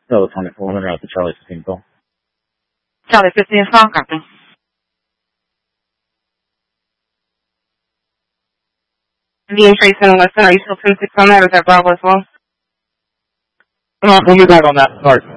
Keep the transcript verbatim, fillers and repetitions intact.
Delta twenty-four hundred out to Charlie fifteen call. Charlie fifteen call, copy. Being traced in Western, are you still ten six on that, or is that Bravo as well? Uh, we'll be back on that. Sorry.